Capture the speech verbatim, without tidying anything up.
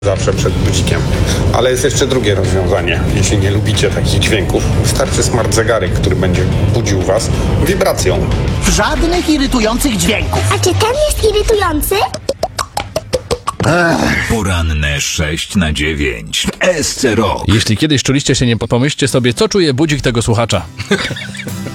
zawsze przed budzikiem. Ale jest jeszcze drugie rozwiązanie. Jeśli nie lubicie takich dźwięków, wystarczy smart zegarek, który będzie budził was wibracją. Żadnych irytujących dźwięków. A czy ten jest irytujący? Poranne sześć na dziewięć. S C Rock. Jeśli kiedyś czuliście się nie, pomyślcie sobie, co czuje budzik tego słuchacza.